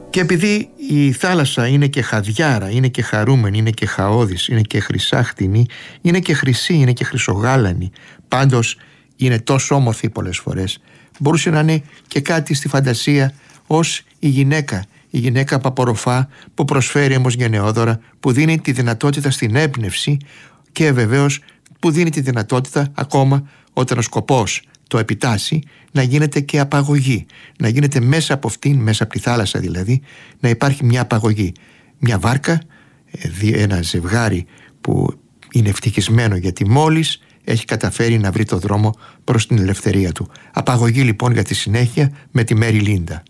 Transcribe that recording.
Και επειδή η θάλασσα είναι και χαδιάρα, είναι και χαρούμενη, είναι και χαώδης, είναι και χρυσάχτιμη, είναι και χρυσή, είναι και χρυσογάλανη, πάντως είναι τόσο όμορφη πολλές φορές, μπορούσε να είναι και κάτι στη φαντασία ως η γυναίκα που απορροφά, που προσφέρει όμως γενναιόδωρα, που δίνει τη δυνατότητα στην έμπνευση και βεβαίως που δίνει τη δυνατότητα ακόμα όταν ο σκοπός το επιτάσσει να γίνεται και απαγωγή, να γίνεται μέσα από αυτήν, μέσα από τη θάλασσα δηλαδή, να υπάρχει μια απαγωγή, μια βάρκα, ένα ζευγάρι που είναι ευτυχισμένο γιατί μόλις έχει καταφέρει να βρει το δρόμο προς την ελευθερία του. Απαγωγή λοιπόν για τη συνέχεια με τη Μέρι Λίντα.